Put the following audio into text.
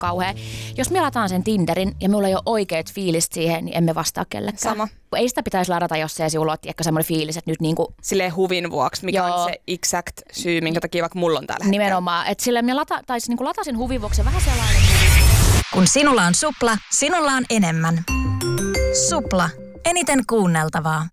kauhea. Jos me lataan sen Tinderin ja mulla ei ole oikeat fiilit siihen, niin emme vastaa kellekään. Sama. Ei sitä pitäisi ladata, jos se sinulla on semmoinen fiilis, että nyt niinku... Silleen huvin vuoksi, mikä on se exact syy, minkä takia vaikka mulla on täällä hetkellä. Nimenomaan. Että silleen minä niinku latasin huvin vuoksi vähän sellainen... Kun sinulla on Supla, sinulla on enemmän. Supla. Eniten kuunneltavaa.